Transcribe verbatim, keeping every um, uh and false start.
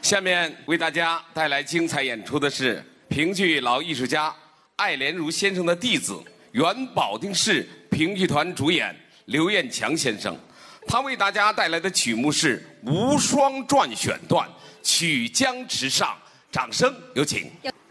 下面为大家带来精彩演出的是评剧老艺术家艾连儒先生的弟子，原保定市评剧团主演刘彦强先生。他为大家带来的曲目是《无双传》选段，曲江池上。掌声有请。